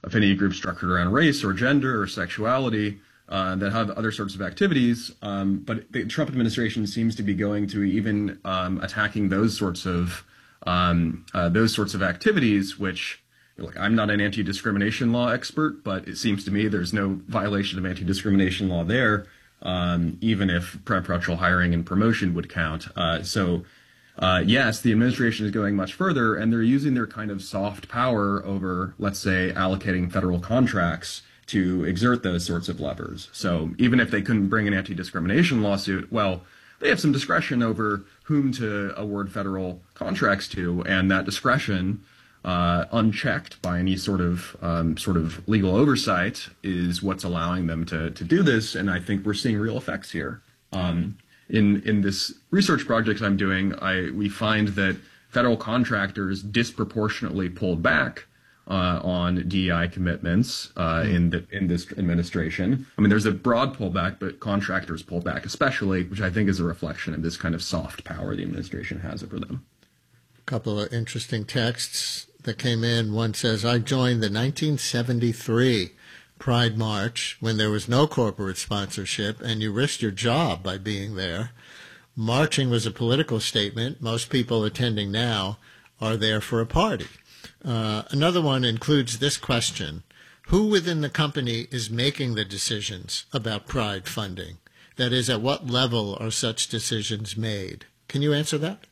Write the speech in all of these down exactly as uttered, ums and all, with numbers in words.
affinity groups structured around race or gender or sexuality uh, that have other sorts of activities. Um, but the Trump administration seems to be going to even um, attacking those sorts of um, uh, those sorts of activities, which, like, I'm not an anti-discrimination law expert, but it seems to me there's no violation of anti-discrimination law there, um, even if preferential hiring and promotion would count. Uh, so, uh, yes, the administration is going much further, and they're using their kind of soft power over, let's say, allocating federal contracts to exert those sorts of levers. So even if they couldn't bring an anti-discrimination lawsuit, well, they have some discretion over whom to award federal contracts to, and that discretion, uh, unchecked by any sort of um, sort of legal oversight, is what's allowing them to to do this. And I think we're seeing real effects here. Um, in in this research project I'm doing, I we find that federal contractors disproportionately pulled back Uh, on D E I commitments uh, in the, in this administration. I mean, there's a broad pullback, but contractors pulled back especially, which I think is a reflection of this kind of soft power the administration has over them. A couple of interesting texts that came in. One says, I joined the nineteen seventy-three Pride March when there was no corporate sponsorship and you risked your job by being there. Marching was a political statement. Most people attending now are there for a party. Uh, another one includes this question. Who within the company is making the decisions about Pride funding? That is, at what level are such decisions made? Can you answer that?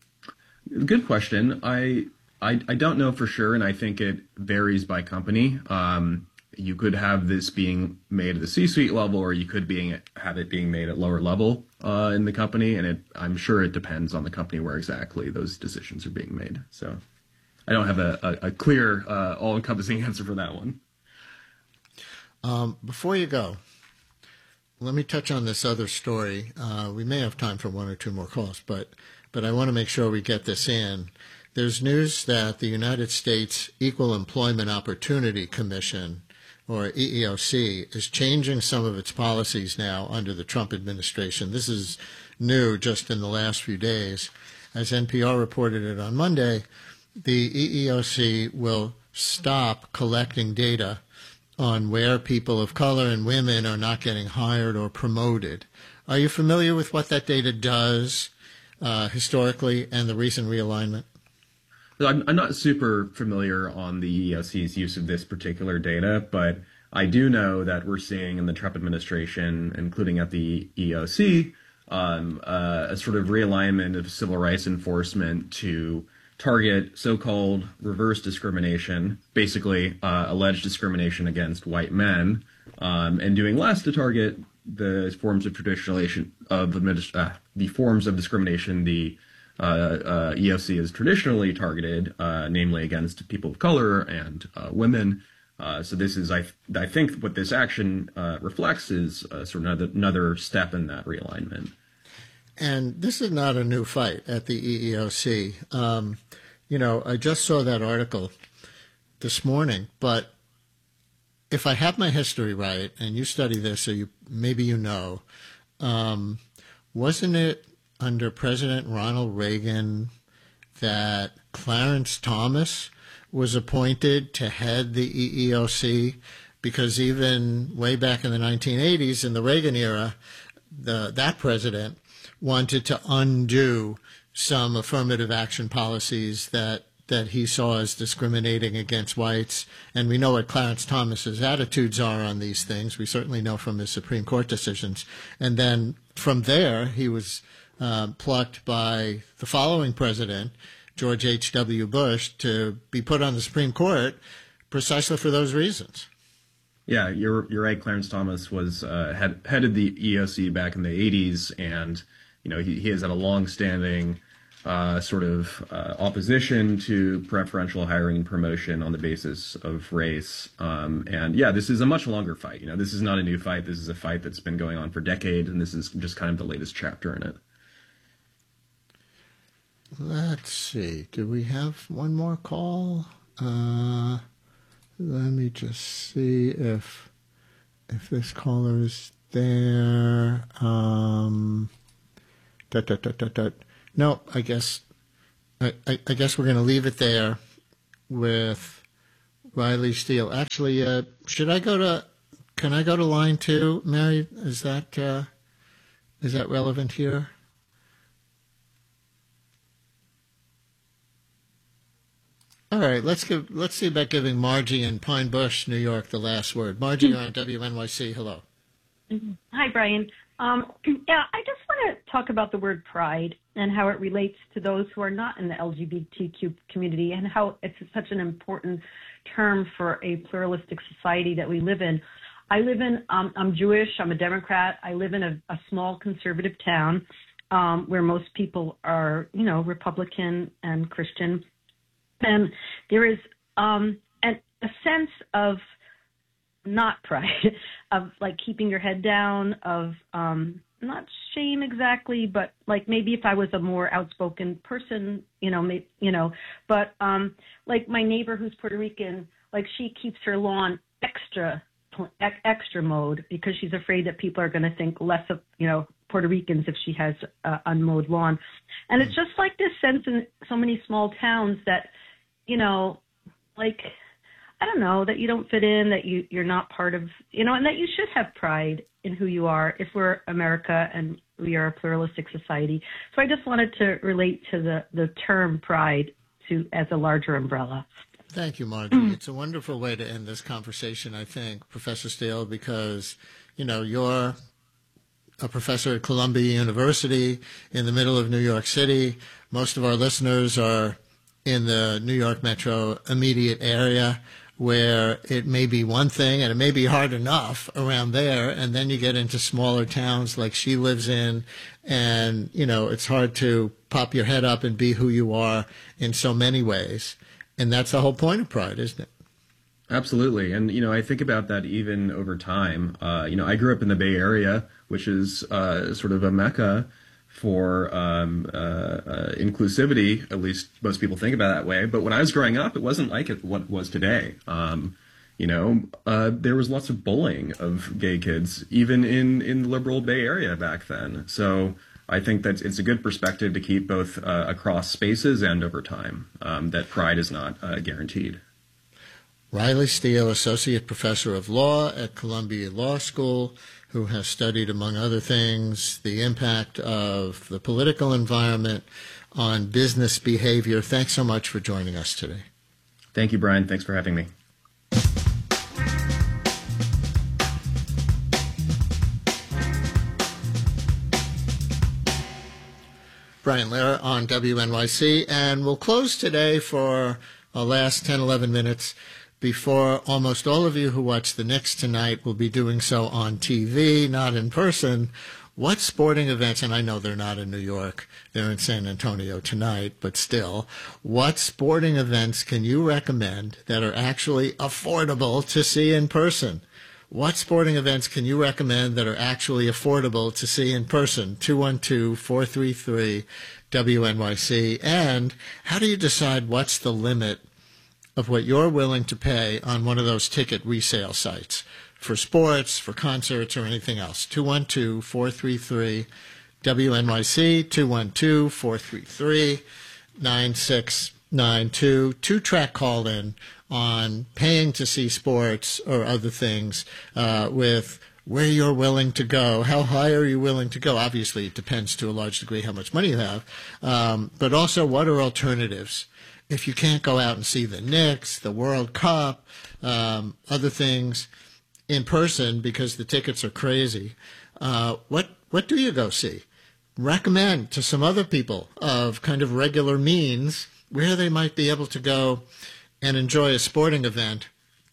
Good question. I, I, I don't know for sure, and I think it varies by company. Um, you could have this being made at the C-suite level, or you could being, have it being made at lower level uh, in the company, and it, I'm sure it depends on the company where exactly those decisions are being made. So I don't have a, a, a clear, uh, all-encompassing answer for that one. Um, before you go, let me touch on this other story. Uh, we may have time for one or two more calls, but but I want to make sure we get this in. There's news that the United States Equal Employment Opportunity Commission, or E E O C, is changing some of its policies now under the Trump administration. This is new just in the last few days. As N P R reported it on Monday, the E E O C will stop collecting data on where people of color and women are not getting hired or promoted. Are you familiar with what that data does uh, historically and the recent realignment? I'm, I'm not super familiar on the E E O C's use of this particular data, but I do know that we're seeing in the Trump administration, including at the E E O C, um, uh, a sort of realignment of civil rights enforcement to target so-called reverse discrimination, basically uh, alleged discrimination against white men, um, and doing less to target the forms of traditionalization of uh, the forms of discrimination the uh, uh, E O C has traditionally targeted, uh, namely against people of color and uh, women. Uh, so this is, I, I think, what this action uh, reflects is uh, sort of another, another step in that realignment. And this is not a new fight at the E E O C. Um, you know, I just saw that article this morning, but if I have my history right, and you study this, so you maybe you know, um, wasn't it under President Ronald Reagan that Clarence Thomas was appointed to head the E E O C? Because even way back in the nineteen eighties, in the Reagan era, the, that president wanted to undo some affirmative action policies that that he saw as discriminating against whites. And we know what Clarence Thomas's attitudes are on these things. We certainly know from his Supreme Court decisions. And then from there, he was uh, plucked by the following president, George H W. Bush, to be put on the Supreme Court precisely for those reasons. Yeah, you're you're right. Clarence Thomas was uh, head, headed the E E O C back in the eighties, and you know he, he has had a long-standing uh, sort of uh, opposition to preferential hiring and promotion on the basis of race. Um, and yeah, this is a much longer fight. You know, this is not a new fight. This is a fight that's been going on for decades, and this is just kind of the latest chapter in it. Let's see. Do we have one more call? Uh, let me just see if if this caller is there. Um, dot, dot, dot, dot, dot. No, I guess I, I, I guess we're going to leave it there with Riley Steele. Actually, uh, should I go to? Can I go to line two, Mary? Is that uh, is that relevant here? All right, let's give. Let's see about giving Margie in Pine Bush, New York, the last word. Margie, you're on W N Y C. Hello. Hi, Brian. Um, yeah, I just want to talk about the word pride and how it relates to those who are not in the L G B T Q community and how it's such an important term for a pluralistic society that we live in. I live in, um, I'm Jewish, I'm a Democrat. I live in a, a small conservative town um, where most people are, you know, Republican and Christian. And there is um, an, a sense of not pride, of like keeping your head down, of um, not shame exactly, but like maybe if I was a more outspoken person, you know, maybe, you know, but um, like my neighbor who's Puerto Rican, like she keeps her lawn extra extra mowed because she's afraid that people are going to think less of, you know, Puerto Ricans if she has uh, unmowed lawn. And it's just like this sense in so many small towns that, you know, like, I don't know, that you don't fit in, that you, you're not part of, you know, and that you should have pride in who you are if we're America and we are a pluralistic society. So I just wanted to relate to the, the term pride to as a larger umbrella. Thank you, Margie. It's a wonderful way to end this conversation, I think, Professor Steele, because, you know, you're a professor at Columbia University in the middle of New York City. Most of our listeners are in the New York metro immediate area where it may be one thing and it may be hard enough around there. And then you get into smaller towns like she lives in and, you know, it's hard to pop your head up and be who you are in so many ways. And that's the whole point of pride, isn't it? Absolutely. And, you know, I think about that even over time. Uh, you know, I grew up in the Bay Area, which is uh, sort of a mecca for um, uh, uh, inclusivity. At least most people think about it that way. But when I was growing up, it wasn't like it what it was today. Um, you know, uh, there was lots of bullying of gay kids, even in, in the liberal Bay Area back then. So I think that it's a good perspective to keep both uh, across spaces and over time, um, that pride is not uh, guaranteed. Riley Steele, Associate Professor of Law at Columbia Law School, who has studied, among other things, the impact of the political environment on business behavior. Thanks so much for joining us today. Thank you, Brian. Thanks for having me. Brian Lehrer on W N Y C, and we'll close today for our last ten, eleven minutes before almost all of you who watch the Knicks tonight will be doing so on T V, not in person. What sporting events, and I know they're not in New York, they're in San Antonio tonight, but still, what sporting events can you recommend that are actually affordable to see in person? What sporting events can you recommend that are actually affordable to see in person? two one two, four three three, W N Y C. And how do you decide what's the limit of what you're willing to pay on one of those ticket resale sites for sports, for concerts, or anything else? two one two, four three three, W N Y C, two one two, four three three, nine six nine two. Two-track call-in on paying to see sports or other things uh, with where you're willing to go. How high are you willing to go? Obviously, it depends to a large degree how much money you have, um, but also what are alternatives? If you can't go out and see the Knicks, the World Cup, um, other things in person because the tickets are crazy, uh, what what do you go see? Recommend to some other people of kind of regular means where they might be able to go and enjoy a sporting event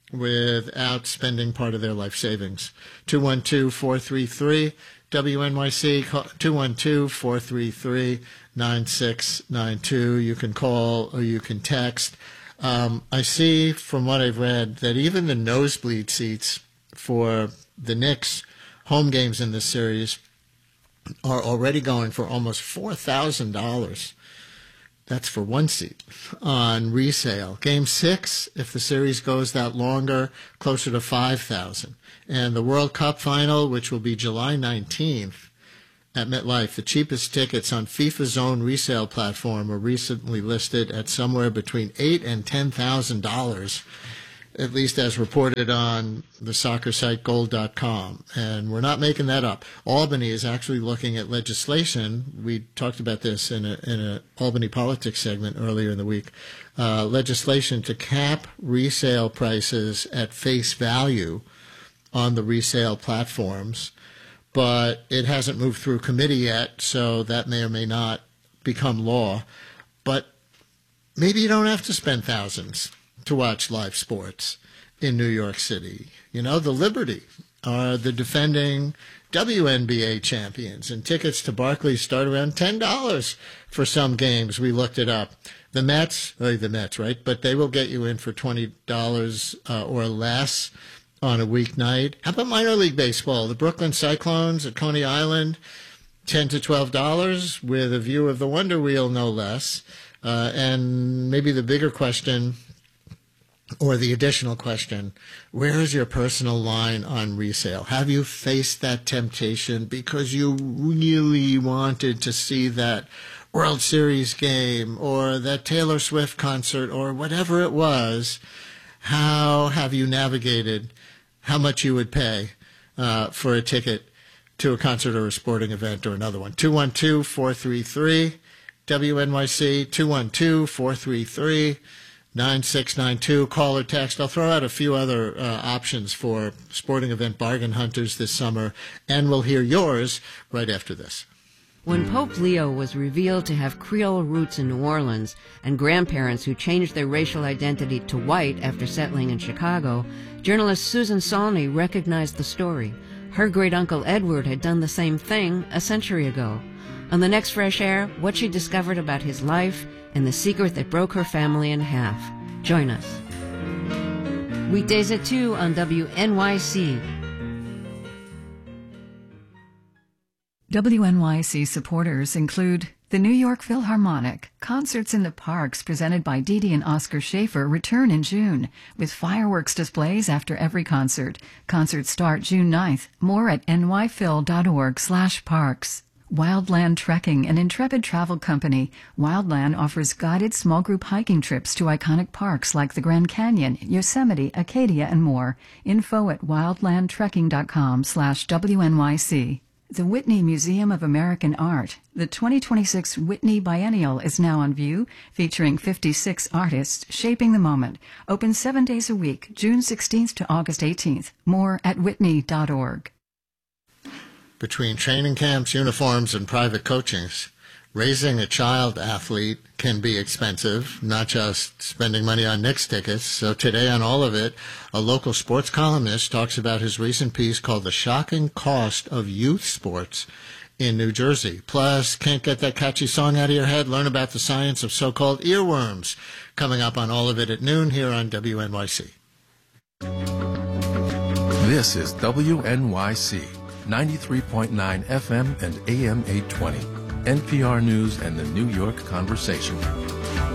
without spending part of their life savings. two one two, four three three, W N Y C, two one two, four three three, nine six nine two. You can call or you can text. Um, I see from what I've read that even the nosebleed seats for the Knicks home games in this series are already going for almost four thousand dollars. That's for one seat on resale. Game six, if the series goes that longer, closer to five thousand dollars. And the World Cup final, which will be July nineteenth at MetLife, the cheapest tickets on FIFA's own resale platform are recently listed at somewhere between eight thousand dollars and ten thousand dollars. at least as reported on the soccer site goal dot com. And we're not making that up. Albany is actually looking at legislation. We talked about this in a, in a Albany Politics segment earlier in the week. Uh, legislation to cap resale prices at face value on the resale platforms. But it hasn't moved through committee yet, so that may or may not become law. But maybe you don't have to spend thousands to watch live sports in New York City. You know, the Liberty are the defending W N B A champions, and tickets to Barclays start around ten dollars for some games. We looked it up. The Mets, oh, the Mets, right? But they will get you in for twenty dollars uh, or less on a weeknight. How about minor league baseball? The Brooklyn Cyclones at Coney Island, ten to twelve dollars with a view of the Wonder Wheel, no less. Uh, and maybe the bigger question, or the additional question, where is your personal line on resale? Have you faced that temptation because you really wanted to see that World Series game or that Taylor Swift concert or whatever it was? How have you navigated how much you would pay uh, for a ticket to a concert or a sporting event or another one? two one two, four three three, W N Y C, two one two, four three three, nine six nine two. Call or text. I'll throw out a few other uh, options for sporting event bargain hunters this summer, and we'll hear yours right after this. When Pope Leo was revealed to have Creole roots in New Orleans and grandparents who changed their racial identity to white after settling in Chicago, journalist Susan Saulney recognized the story. Her great-uncle Edward had done the same thing a century ago. On the next Fresh Air, what she discovered about his life and the secret that broke her family in half. Join us. Weekdays at two on W N Y C. W N Y C supporters include the New York Philharmonic. Concerts in the Parks presented by Dee Dee and Oscar Schaefer return in June with fireworks displays after every concert. Concerts start June ninth. More at nyphil.org slash parks. Wildland Trekking, an intrepid travel company. Wildland offers guided small group hiking trips to iconic parks like the Grand Canyon, Yosemite, Acadia, and more. Info at wildlandtrekking.com slash WNYC. The Whitney Museum of American Art. The twenty twenty-six Whitney Biennial is now on view, featuring fifty-six artists shaping the moment. Open seven days a week, June sixteenth to August eighteenth. More at whitney dot org. Between training camps, uniforms, and private coachings, raising a child athlete can be expensive, not just spending money on Knicks tickets. So today on All of It, a local sports columnist talks about his recent piece called The Shocking Cost of Youth Sports in New Jersey. Plus, can't get that catchy song out of your head? Learn about the science of so-called earworms. Coming up on All of It at noon here on W N Y C. This is W N Y C, ninety-three point nine F M and A M eight twenty. N P R News and the New York Conversation.